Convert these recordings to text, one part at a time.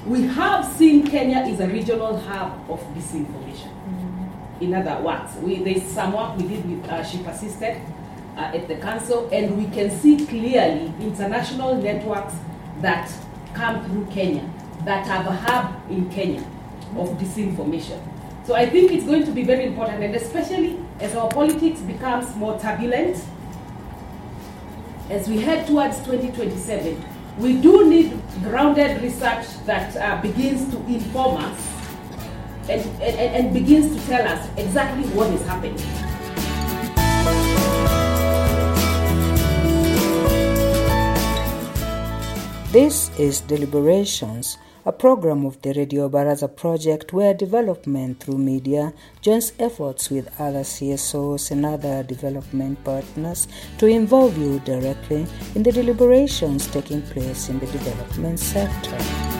we have seen Kenya is a regional hub of disinformation. In other words, there's some work we did with She Persisted at the council, and we can see clearly international networks that come through Kenya that have a hub in Kenya of disinformation. So I think it's going to be very important, and especially as our politics becomes more turbulent, as we head towards 2027, we do need grounded research that begins to inform us and begins to tell us exactly what is happening. This is Deliberations, a program of the Radio Baraza project where development through media joins efforts with other CSOs and other development partners to involve you directly in the deliberations taking place in the development sector.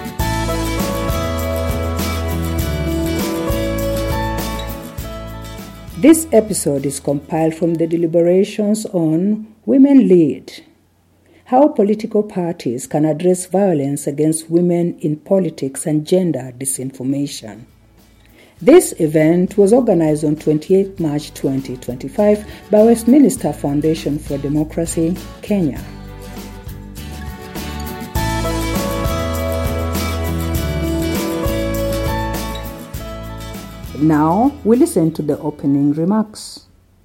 This episode is compiled from the deliberations on Women Lead: How political parties can address violence against women in politics and gender disinformation. This event was organized on 28 March 2025 by Westminster Foundation for Democracy, Kenya. Now we listen to the opening remarks.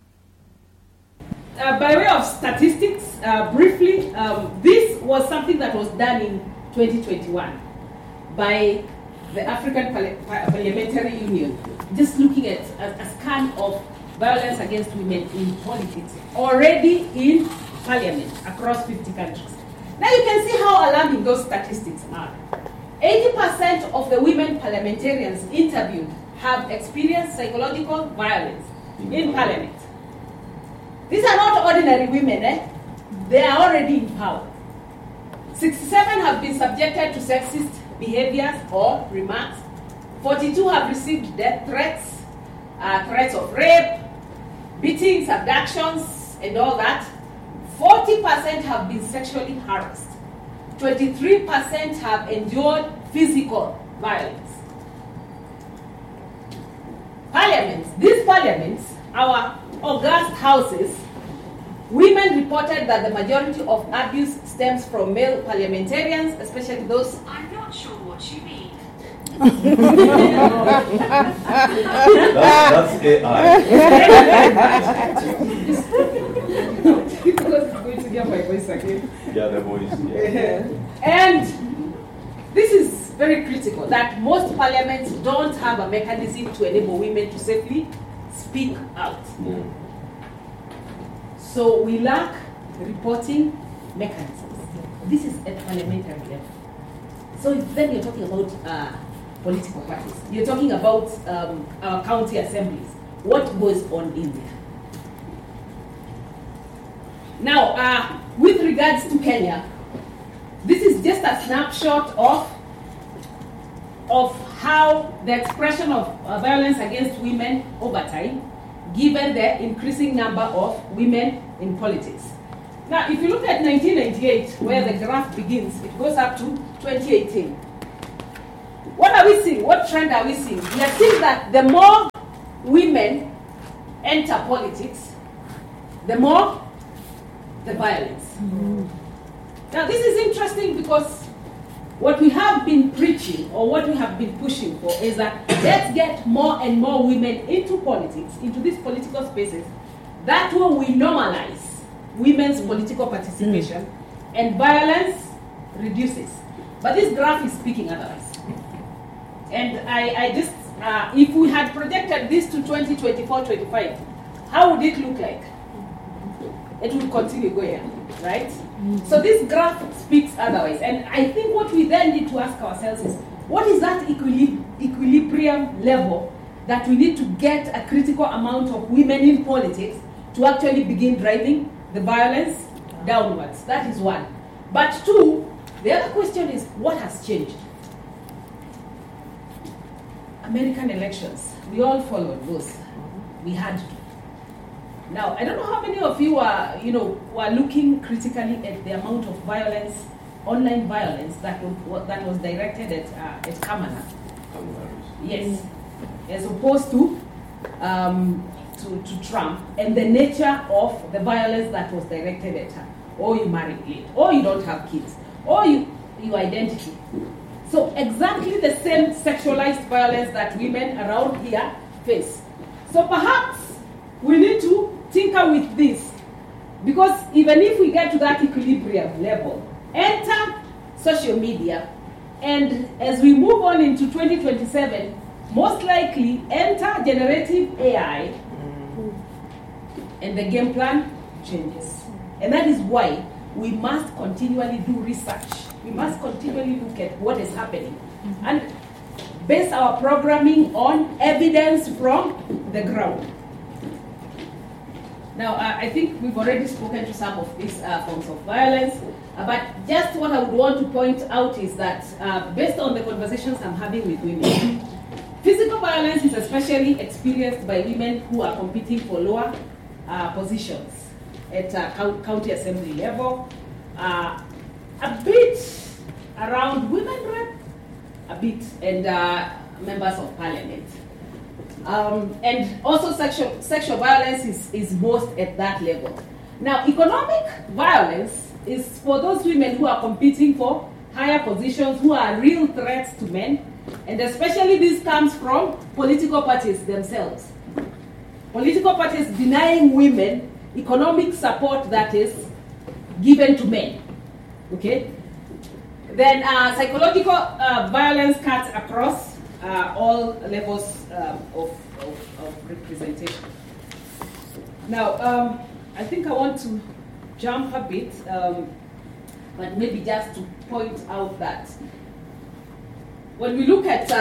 By way of statistics, briefly, this was something that was done in 2021 by the African Parliamentary Union, just looking at a scan of violence against women in politics, already in parliament across 50 countries. Now you can see how alarming those statistics are. 80% of the women parliamentarians interviewed have experienced psychological violence in parliament. These are not ordinary women, They are already in power. 67 have been subjected to sexist behaviors or remarks. 42 have received death threats, threats of rape, beatings, abductions, and all that. 40% have been sexually harassed. 23% have endured physical violence. Parliaments, these parliaments, our august houses, women reported that the majority of abuse stems from male parliamentarians, especially those. I'm not sure what you mean. That's AI. Because it's going to hear my voice again. Yeah, the voice. Yeah. And this is very critical, that most parliaments don't have a mechanism to enable women to safely speak out. Mm. So we lack reporting mechanisms. This is at parliamentary level. So then you're talking about political parties. You're talking about our county assemblies. What goes on in there? Now, with regards to Kenya, this is just a snapshot of how the expression of violence against women over time, given the increasing number of women in politics. Now, if you look at 1998, where the graph begins, it goes up to 2018. What are we seeing? What trend are we seeing? We are seeing that the more women enter politics, the more the violence. Mm-hmm. Now, this is interesting because what we have been preaching, or what we have been pushing for, is that let's get more and more women into politics, into these political spaces. That way we normalize women's political participation, and violence reduces. But this graph is speaking otherwise. And I just, if we had projected this to 2024-25, how would it look like? It will continue going, right? Mm-hmm. So this graph speaks otherwise. And I think what we then need to ask ourselves is, what is that equilibrium level that we need to get a critical amount of women in politics to actually begin driving the violence downwards? That is one. But two, the other question is, what has changed? American elections, we all followed those. We had to. Now, I don't know how many of you are looking critically at the amount of violence online violence that was directed at Kamala. Yes, as opposed to Trump, and the nature of the violence that was directed at her. Or you married late, or you don't have kids, or your identity. So exactly the same sexualized violence that women around here face. So perhaps we need to tinker with this, because even if we get to that equilibrium level, enter social media, and as we move on into 2027, most likely enter generative AI, and the game plan changes. And that is why we must continually do research. We must continually look at what is happening and base our programming on evidence from the ground. Now, I think we've already spoken to some of these forms of violence, but just what I would want to point out is that based on the conversations I'm having with women, physical violence is especially experienced by women who are competing for lower positions at county assembly level, a bit around women rep, a bit, and members of parliament. And also sexual violence is most at that level. Now, economic violence is for those women who are competing for higher positions, who are real threats to men, and especially this comes from political parties themselves. Political parties denying women economic support that is given to men. Okay? Then psychological violence cuts across all levels of representation. Now, I think I want to jump a bit, but maybe just to point out that when we look at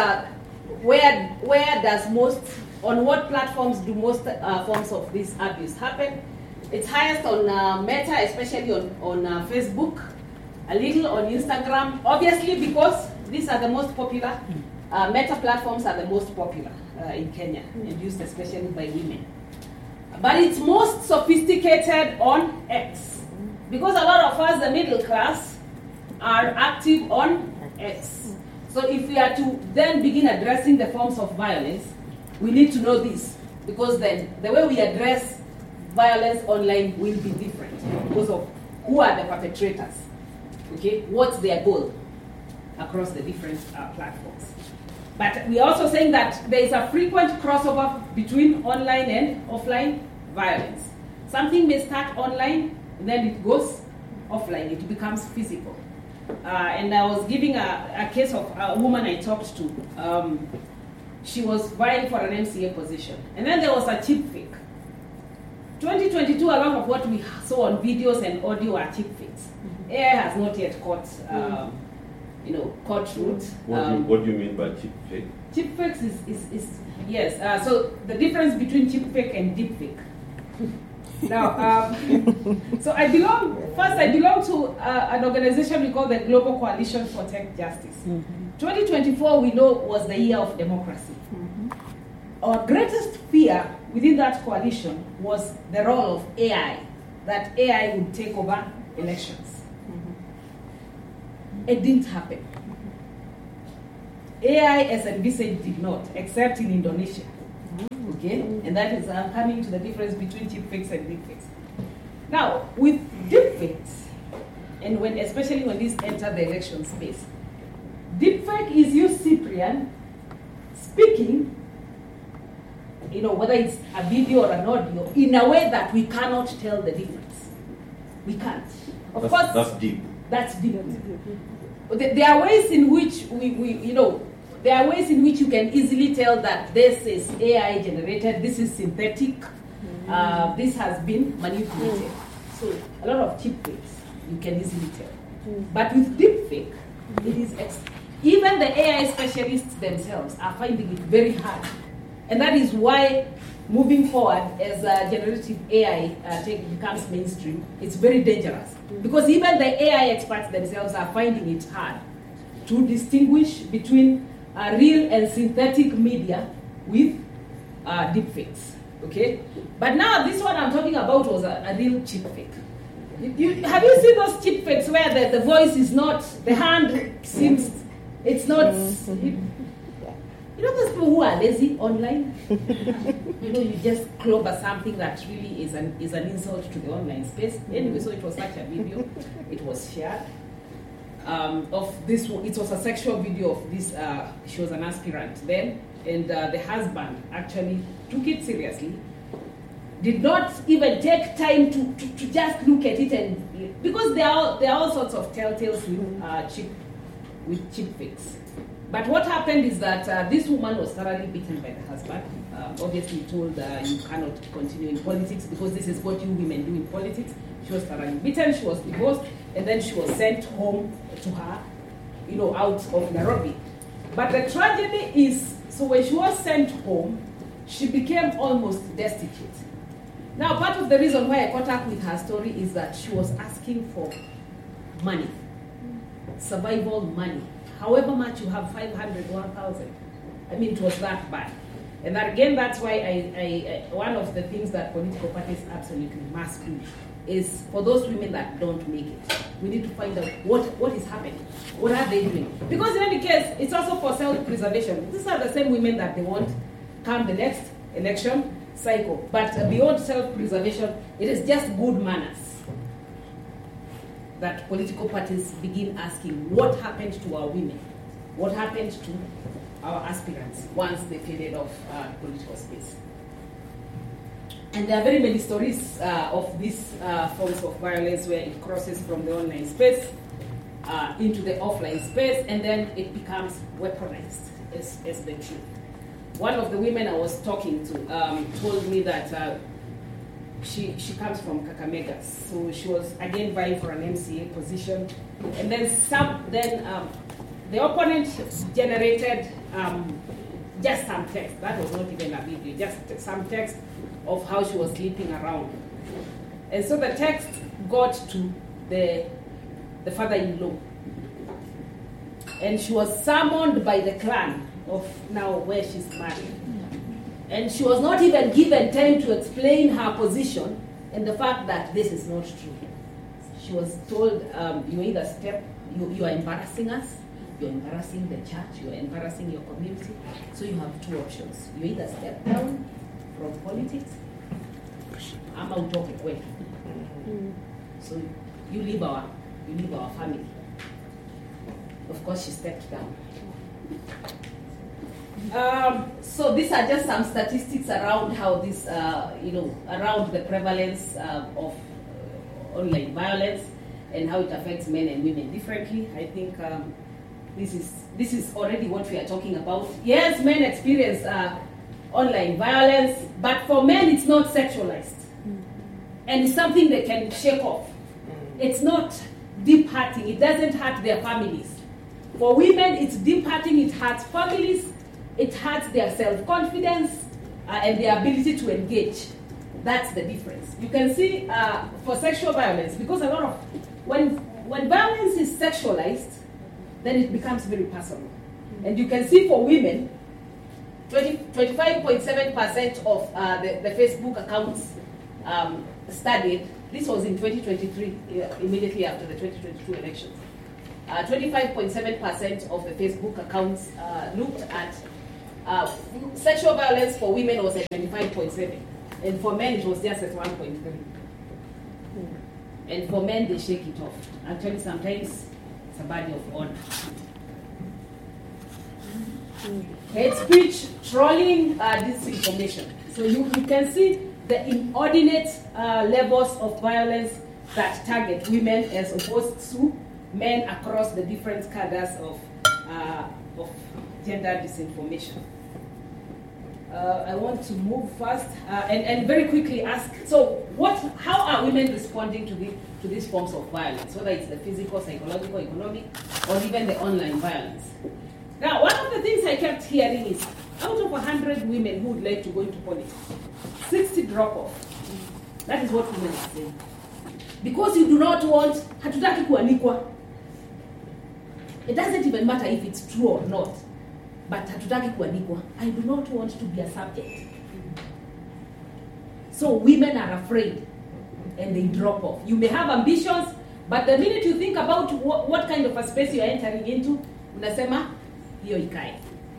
on what platforms do most forms of this abuse happen, it's highest on Meta, especially on Facebook, a little on Instagram, obviously because these are the most popular. Meta platforms are the most popular in Kenya and used especially by women. But it's most sophisticated on X, because a lot of us, the middle class, are active on X. So if we are to then begin addressing the forms of violence, we need to know this, because then the way we address violence online will be different because of who are the perpetrators, okay? What's their goal across the different platforms. But we're also saying that there is a frequent crossover between online and offline violence. Something may start online, and then it goes offline, it becomes physical. And I was giving a case of a woman I talked to. She was vying for an MCA position. And then there was a chip fake. 2022, a lot of what we saw on videos and audio are chip fakes. AI has not yet caught root. What do you mean by chip fake? Chip fakes is yes. So the difference between chip fake and deep fake. Now, so I belong to an organization we call the Global Coalition for Tech Justice. 2024, we know, was the year of democracy. Our greatest fear within that coalition was the role of AI, that AI would take over elections. It didn't happen. AI as envisaged did not, except in Indonesia. Okay? And that is coming to the difference between deepfakes and deepfakes. Now, with deepfakes, and especially when these enter the election space, deepfake is you, Cyprian, speaking, whether it's a video or an audio, in a way that we cannot tell the difference. We can't. Of course, that's deep. That's deep. There are ways in which there are ways in which you can easily tell that this is AI generated, this is synthetic, this has been manipulated. So a lot of cheap fakes you can easily tell. But with deep fake, it is even the AI specialists themselves are finding it very hard. And that is why moving forward as generative AI becomes mainstream, it's very dangerous. Because even the AI experts themselves are finding it hard to distinguish between real and synthetic media with deepfakes. Okay? But now this one I'm talking about was a real cheap fake. Have you seen those chip fakes where the voice is not, the hand seems, it's not, you know those people who are lazy online? You just clobber something that really is an insult to the online space. Anyway, so it was such a video. It was shared. Of this, it was a sexual video of this, she was an aspirant then, and the husband actually took it seriously, did not even take time to just look at it, and because there are all sorts of telltales with chip fakes. But what happened is that this woman was thoroughly beaten by the husband, obviously told you cannot continue in politics because this is what you women do in politics. She was thoroughly beaten, she was divorced, and then she was sent home to her, out of Nairobi. But the tragedy is, so when she was sent home, she became almost destitute. Now, part of the reason why I caught up with her story is that she was asking for money, survival money. However much you have, 500, 1,000. I mean, it was that bad. And that, again, that's why I one of the things that political parties absolutely must do is for those women that don't make it, we need to find out what is happening. What are they doing? Because in any case, it's also for self-preservation. These are the same women that they want come the next election cycle. But beyond self-preservation, it is just good manners that political parties begin asking what happened to our women, what happened to our aspirants once they faded off political space. And there are very many stories of these forms of violence where it crosses from the online space into the offline space, and then it becomes weaponized as the truth. One of the women I was talking to told me that she comes from Kakamega, so she was again vying for an MCA position, and then the opponent generated just some text. That was not even a video, just some text of how she was sleeping around. And so the text got to the father-in-law. And she was summoned by the clan of now where she's married. And she was not even given time to explain her position and the fact that this is not true. She was told, you either you are embarrassing us, you're embarrassing the church, you're embarrassing your community. So you have two options. You either step down from politics, ama utoke kwetu. So you leave our family. Of course, she stepped down. So these are just some statistics around how this, around the prevalence of online violence and how it affects men and women differently. I think this is already what we are talking about. Yes, men experience online violence, but for men it's not sexualized. And it's something they can shake off. It's not deep hurting. It doesn't hurt their families. For women, it's deep hurting. It hurts families. It hurts their self-confidence and their ability to engage. That's the difference. You can see for sexual violence, because a lot of when violence is sexualized, then it becomes very personal. And you can see for women, 25.7% of the Facebook accounts studied. This was in 2023, immediately after the 2022 elections. 25.7% of the Facebook accounts looked at sexual violence for women was at 25.7, and for men it was just at 1.3. And for men, they shake it off. Actually, sometimes it's a badge of honor. Hate speech, trolling, disinformation. So you can see the inordinate levels of violence that target women as opposed to men across the different cadres of gender disinformation. I want to move fast and very quickly ask, so how are women responding to these forms of violence, whether it's the physical, psychological, economic, or even the online violence? Now, one of the things I kept hearing is, out of 100 women who would like to go into politics, 60 drop off. That is what women are saying. Because you do not want, hatutaki kuanikwa. It doesn't even matter if it's true or not. But hatutaki kuanikwa. I do not want to be a subject. So women are afraid and they drop off. You may have ambitions, but the minute you think about what kind of a space you are entering into, unasema hiyo ikae.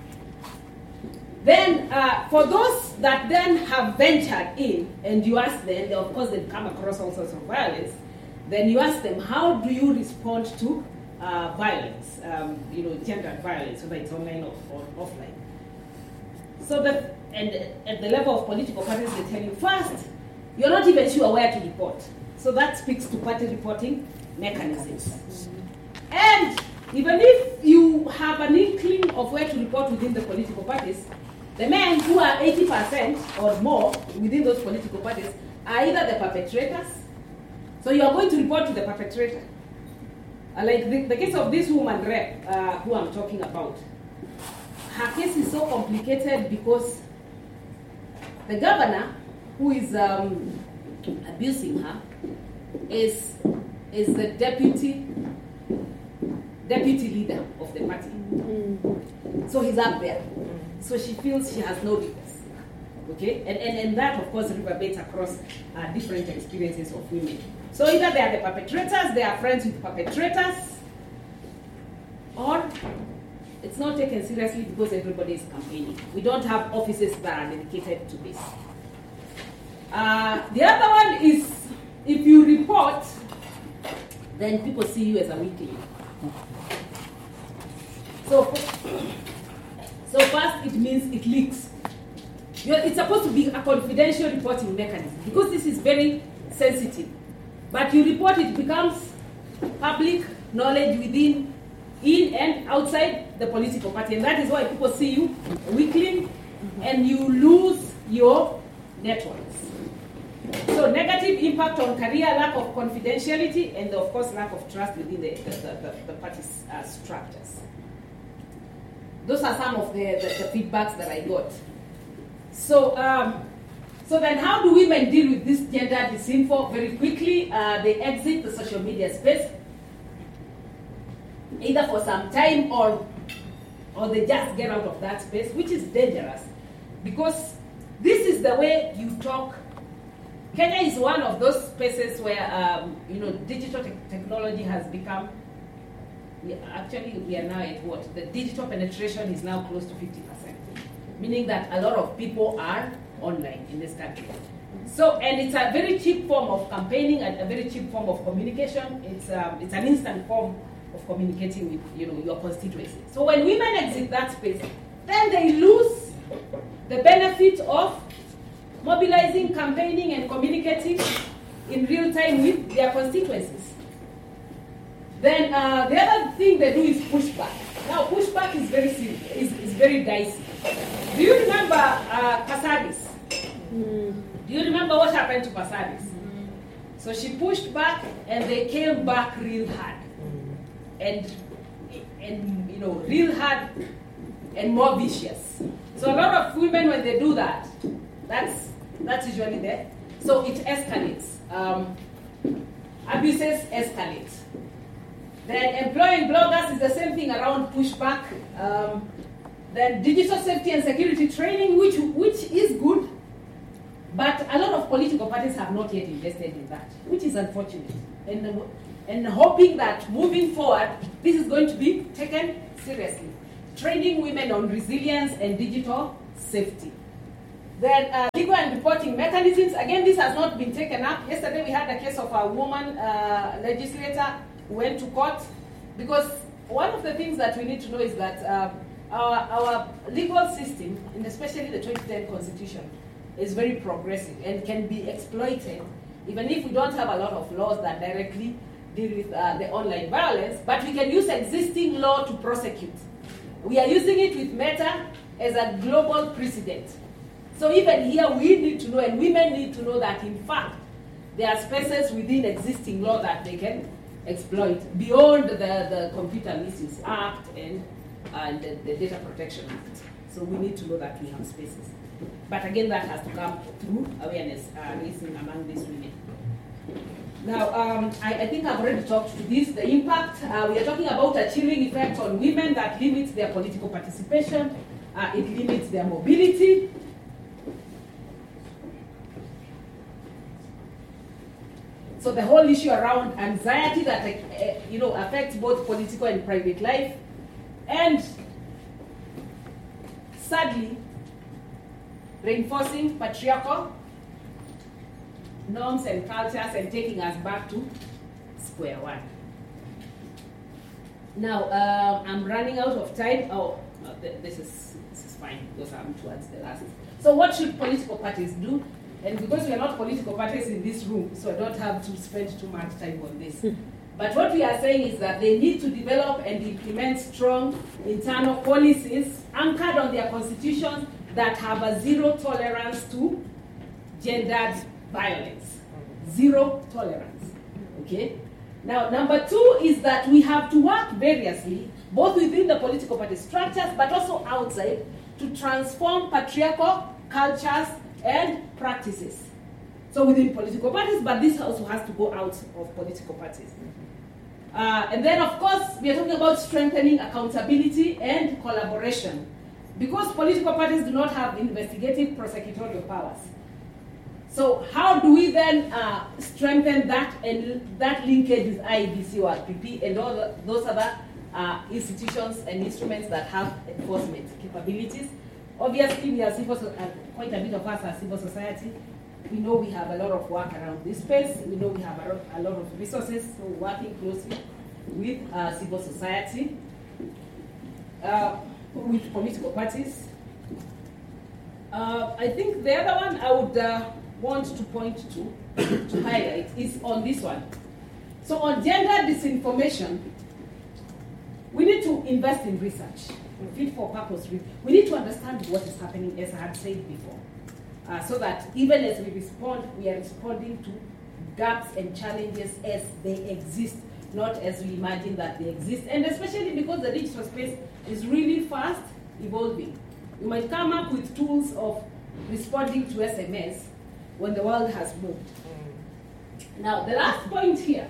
Then, for those that then have ventured in, and you ask them, of course they've come across all sorts of violence, then you ask them, how do you respond to violence, gendered violence, whether it's online or offline? So that, and at the level of political parties, they tell you, first, you're not even sure where to report. So that speaks to party reporting mechanisms. And even if you have an inkling of where to report within the political parties, the men who are 80% or more within those political parties are either the perpetrators, so you are going to report to the perpetrator. Like the case of this woman, Rep, who I'm talking about, her case is so complicated because the governor who is abusing her is the deputy leader of the party. So he's up there. So she feels she has no recourse. Okay? And that, of course, reverberates across different experiences of women. So either they are the perpetrators, they are friends with perpetrators, or it's not taken seriously because everybody is campaigning. We don't have offices that are dedicated to this. The other one is, if you report, then people see you as a weakling. So first, it means it leaks. It's supposed to be a confidential reporting mechanism because this is very sensitive. But you report, it becomes public knowledge in and outside the political party. And that is why people see you weakling and you lose your networks. So negative impact on career, lack of confidentiality, and of course lack of trust within the party's structures. Those are some of the feedbacks that I got. So then how do women deal with this gender disinfo? Very quickly, they exit the social media space, either for some time or they just get out of that space, which is dangerous because this is the way you talk. Kenya is one of those spaces where digital technology has become. Actually, we are now at what? The digital penetration is now close to 50%, meaning that a lot of people are online in this country. So, and it's a very cheap form of campaigning and a very cheap form of communication. It's an instant form of communicating with your constituency. So when women exit that space, then they lose the benefit of mobilizing, campaigning, and communicating in real time with their constituencies. Then the other thing they do is pushback. Now pushback is very serious, is very dicey. Do you remember Pasadis? Do you remember what happened to Pasadis? So she pushed back and they came back real hard. And real hard and more vicious. So a lot of women, when they do that, that's usually there. So it escalates. Abuses escalate. Then employing bloggers is the same thing around pushback. Then digital safety and security training, which is good, but a lot of political parties have not yet invested in that, which is unfortunate. And hoping that moving forward, this is going to be taken seriously. Training women on resilience and digital safety. Then legal and reporting mechanisms. Again, this has not been taken up. Yesterday we had a case of a woman legislator who went to court because one of the things that we need to know is that our legal system, and especially the 2010 Constitution, is very progressive and can be exploited, even if we don't have a lot of laws that directly deal with the online violence, but we can use existing law to prosecute. We are using it with Meta as a global precedent. So even here we need to know, and women need to know that in fact, there are spaces within existing law that they can exploit beyond the Computer Misuse Act and the Data Protection Act. So we need to know that we have spaces. But again, that has to come through awareness raising among these women. Now, I think I've already talked to this, the impact. We are talking about a chilling effect on women that limits their political participation. It limits their mobility. So the whole issue around anxiety that affects both political and private life, and sadly, reinforcing patriarchal norms and cultures and taking us back to square one. Now, I'm running out of time. This is fine because I'm towards the last. So what should political parties do? And because we are not political parties in this room, so I don't have to spend too much time on this. But what we are saying is that they need to develop and implement strong internal policies anchored on their constitutions that have a zero tolerance to gendered violence. Zero tolerance. Okay? Now, number two is that we have to work variously, both within the political party structures, but also outside, to transform patriarchal cultures and practices. So within political parties, but this also has to go out of political parties. And then, of course, we are talking about strengthening accountability and collaboration. Because political parties do not have investigative prosecutorial powers. So how do we then strengthen that and that linkage with IEBC or RPP and all those other institutions and instruments that have enforcement capabilities? Obviously, we are quite a bit of us are civil society. We know we have a lot of work around this space. We know we have a lot of resources, so working closely with civil society, with political parties. I think the other one I would want to point to highlight is on this one. So on gender disinformation, we need to invest in research, fit for purpose. We need to understand what is happening, as I had said before, so that even as we respond, we are responding to gaps and challenges as they exist, not as we imagine that they exist. And especially because the digital space is really fast evolving. You might come up with tools of responding to SMS when the world has moved. Now, the last point here.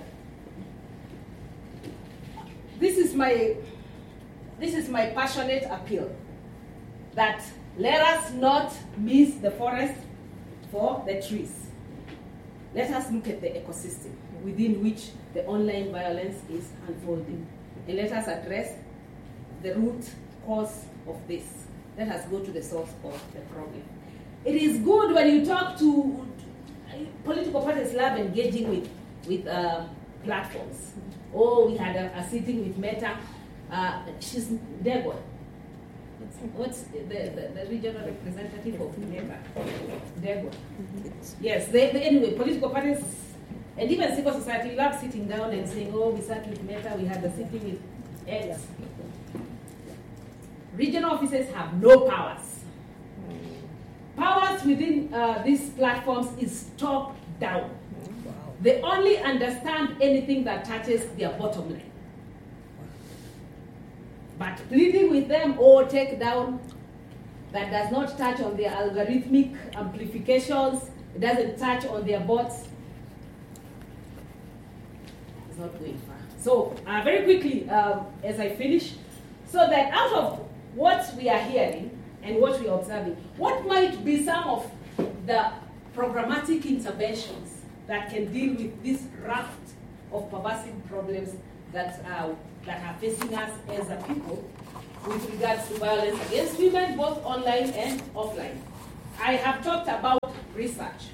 This is my passionate appeal that let us not miss the forest for the trees. Let us look at the ecosystem within which the online violence is unfolding. And let us address the root cause of this. Let us go to the source of the problem. It is good when you talk to political parties love engaging with platforms. Oh, we had a sitting with Meta. She's Degwa. What's the regional representative of Meta? Degwa. Yes, anyway, political parties and even civil society love sitting down and saying, oh, we sat with Meta, we had a sitting with X. Regional offices have no powers. Powers within these platforms is top down. Wow. They only understand anything that touches their bottom line. But pleading with them or take down that does not touch on their algorithmic amplifications, it doesn't touch on their bots, it's not going far. So very quickly, as I finish, so that out of what we are hearing and what we are observing, what might be some of the programmatic interventions that can deal with this raft of pervasive problems that are facing us as a people with regards to violence against women, both online and offline? I have talked about research,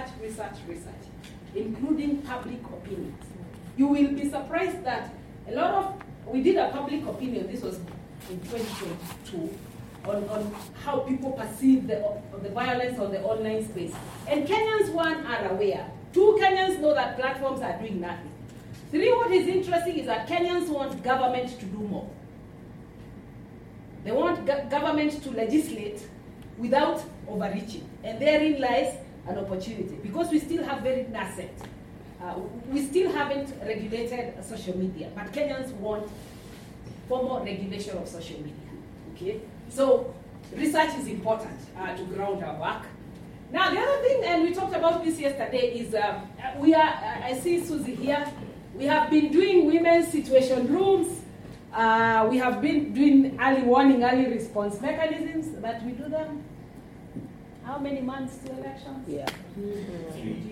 including public opinion. You will be surprised that we did a public opinion, this was in 2022, on how people perceive the violence on the online space. And Kenyans, one, are aware. Two, Kenyans know that platforms are doing nothing. Three, what is interesting is that Kenyans want government to do more. They want government to legislate without overreaching. And therein lies an opportunity, because we still have very nascent. We still haven't regulated social media, but Kenyans want formal regulation of social media. Okay? So research is important to ground our work. Now the other thing, and we talked about this yesterday, is I see Susie here, we have been doing women's situation rooms, we have been doing early warning, early response mechanisms, that we do them. How many months to elections? Yeah. Mm-hmm.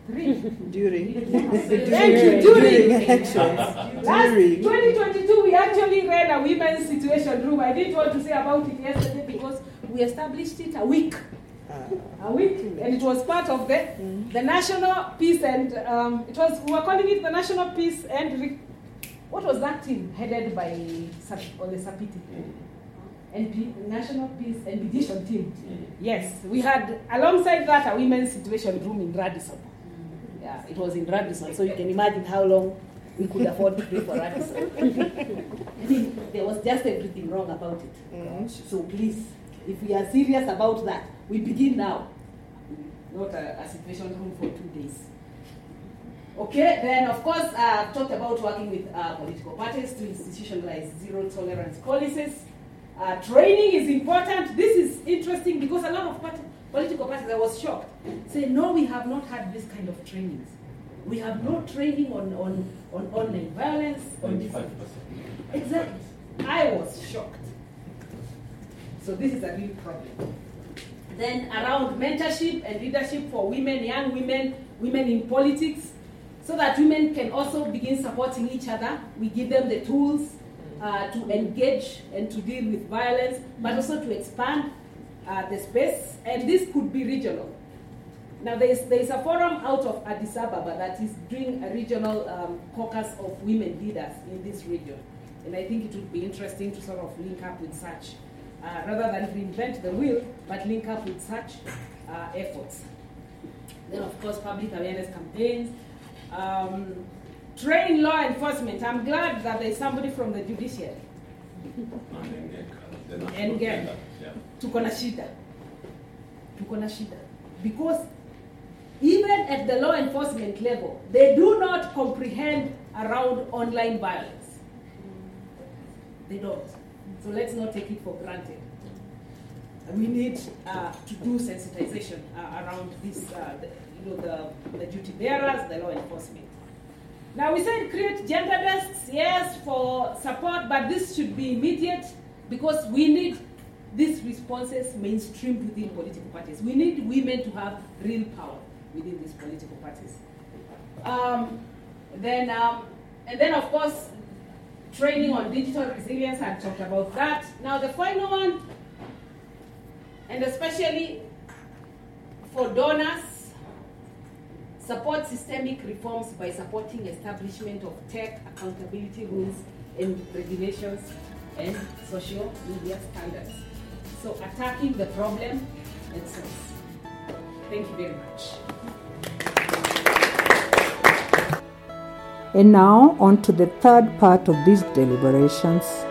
During. Thank you, during. Actually. Last During. 2022, we actually ran a women's situation room. I didn't want to say about it yesterday because we established it a week, and it was part of the national peace and we were calling it the national peace and what was that team headed by Ole Sapiti? National Peace and Mediation Team. Yes, we had alongside that a women's situation room in Radisson. Yeah, it was in Radisson, so you can imagine how long we could afford to pay for Radisson. I think there was just everything wrong about it. So please, if we are serious about that, we begin now. Not a situation room for 2 days. Okay, then of course, I've talked about working with political parties to institutionalize zero tolerance policies. Training is important. This is interesting because a lot of political parties, I was shocked, say, no, we have not had this kind of trainings. We have no training on online violence. On this. Exactly. I was shocked. So this is a real problem. Then around mentorship and leadership for women, young women, women in politics, so that women can also begin supporting each other. We give them the tools to engage and to deal with violence, but also to expand the space, and this could be regional. Now there is a forum out of Addis Ababa that is doing a regional caucus of women leaders in this region, and I think it would be interesting to sort of link up with such, rather than reinvent the wheel, but link up with such efforts. Then of course public awareness campaigns, train law enforcement. I'm glad that there is somebody from the judiciary. Engel. Tuko na shida. Because even at the law enforcement level, they do not comprehend around online violence. They don't. So let's not take it for granted. We need to do sensitization around this, the duty bearers, the law enforcement. Now we said create gender desks, yes, for support, but this should be immediate because we need these responses mainstreamed within political parties. We need women to have real power within these political parties. And then of course, training on digital resilience, I talked about that. Now the final one, and especially for donors, support systemic reforms by supporting establishment of tech accountability rules and regulations and social media standards. So attacking the problem and source. Thank you very much. And now on to the third part of these deliberations,